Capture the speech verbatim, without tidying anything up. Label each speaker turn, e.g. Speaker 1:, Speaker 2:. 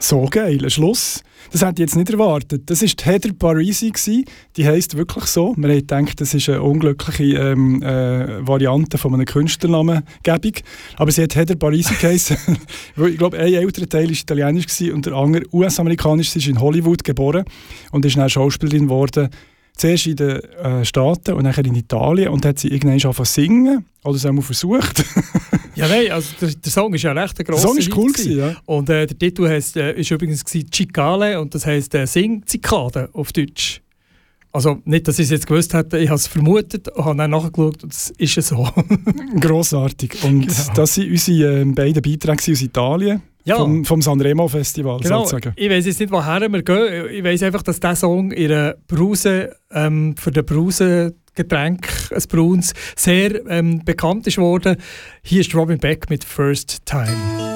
Speaker 1: so geil. Ein Schluss, das hätte ich jetzt nicht erwartet. Das war Heather Parisi gewesen. Die heisst wirklich so. Man hat gedacht, das ist eine unglückliche ähm, äh, Variante von einer Künstlernamengebung. Aber sie hat Heather Parisi geheißen. Ich glaube, ein älterer Teil war italienisch und der andere U S-amerikanisch. Sie ist in Hollywood geboren und ist dann Schauspielerin geworden. Zuerst in den äh, Staaten und dann in Italien. Und dann hat sie irgendwann angefangen zu singen. Oder es einmal versucht.
Speaker 2: Ja, nein, also der, der Song ist ja recht ein grosser.
Speaker 1: Der Song ist cool gewesen, ja.
Speaker 2: Und äh, der Titel heisst, äh, ist übrigens Cicale und das heisst äh, Sing-Zikade auf Deutsch. Also nicht, dass ich es jetzt gewusst hätte, ich habe es vermutet und habe dann nachgeschaut und es ist so.
Speaker 1: Grossartig. Und genau. Das sind unsere äh, beiden Beiträge aus Italien. Ja. Vom, vom Sanremo Festival,
Speaker 2: genau.
Speaker 1: sozusagen.
Speaker 2: Ich weiss jetzt nicht, woher wir gehen. Ich weiss einfach, dass dieser Song in einer Brause, ähm, für den Brause-Getränk, ein Brauns, sehr ähm, bekannt ist worden. Hier ist Robin Beck mit «First Time».